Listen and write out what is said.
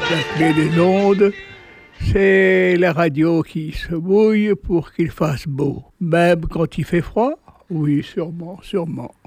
La clé des ondes, c'est la radio qui se mouille pour qu'il fasse beau. Même quand il fait froid? Oui, sûrement, sûrement.